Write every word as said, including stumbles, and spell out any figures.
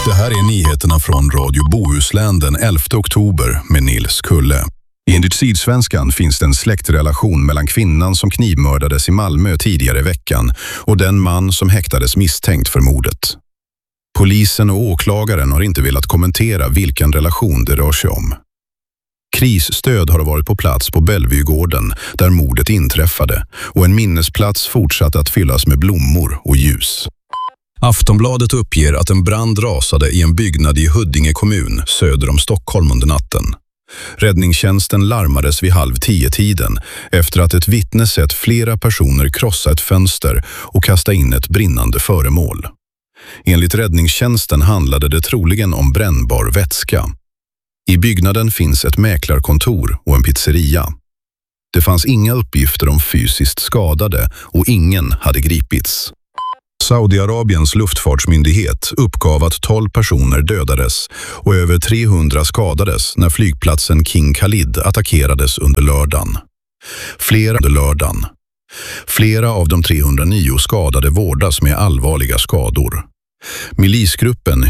Det här är nyheterna från Radio Bohuslän den elfte oktober med Nils Kulle. Enligt Sydsvenskan finns det en släktrelation mellan kvinnan som knivmördades i Malmö tidigare i veckan och den man som häktades misstänkt för mordet. Polisen och åklagaren har inte velat kommentera vilken relation det rör sig om. Krisstöd har varit på plats på Bellevuegården där mordet inträffade och en minnesplats fortsatte att fyllas med blommor och ljus. Aftonbladet uppger att en brand rasade i en byggnad i Huddinge kommun söder om Stockholm under natten. Räddningstjänsten larmades vid halv tio-tiden efter att ett vittne sett flera personer krossa ett fönster och kasta in ett brinnande föremål. Enligt räddningstjänsten handlade det troligen om brännbar vätska. I byggnaden finns ett mäklarkontor och en pizzeria. Det fanns inga uppgifter om fysiskt skadade och ingen hade gripits. Saudiarabiens luftfartsmyndighet uppgav att tolv personer dödades och över trehundra skadades när flygplatsen King Khalid attackerades under lördagen. Flera, under lördagen. Flera av de trehundranio skadade vårdas med allvarliga skador. Milisgruppen